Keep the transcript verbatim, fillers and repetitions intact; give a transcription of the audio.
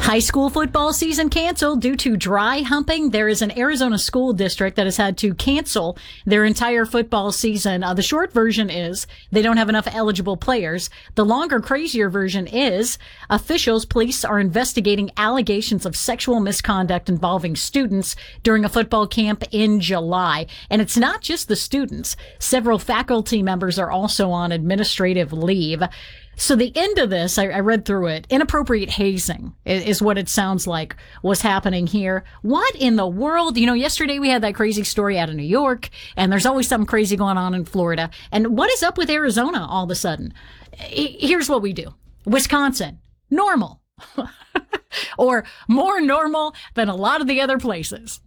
High school football season canceled due to dry humping. There is an Arizona school district that has had to cancel their entire football season. Uh, the short version is they don't have enough eligible players. The longer, crazier version is officials, police are investigating allegations of sexual misconduct involving students during a football camp in July. And it's not just the students. Several faculty members are also on administrative leave. So the end of this, I, I read through it, inappropriate hazing is, is what it sounds like was happening here. What in the world? You know, yesterday we had that crazy story out of New York, and there's always something crazy going on in Florida. And what is up with Arizona all of a sudden? Here's what we do. Wisconsin, normal. Or more normal than a lot of the other places.